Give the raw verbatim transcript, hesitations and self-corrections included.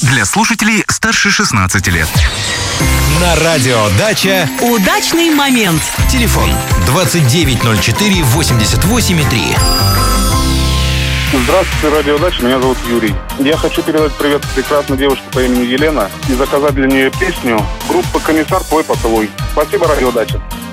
для слушателей старше шестнадцати лет. На радио «Дача» удачный момент. Телефон двадцать девять ноль четыре восемьдесят восемь три. Здравствуйте, радио «Дача», меня зовут Юрий. Я хочу передать привет прекрасной девушке по имени Елена и заказать для нее песню группы «Комиссар, твой поцелуй». Спасибо, радио «Дача».